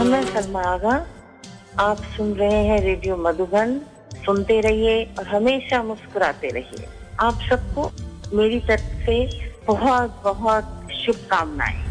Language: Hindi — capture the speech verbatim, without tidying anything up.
मैं सलमा आगा, आप सुन रहे हैं रेडियो मधुबन। सुनते रहिए और हमेशा मुस्कुराते रहिए। आप सबको मेरी तरफ से बहुत बहुत शुभकामनाएं।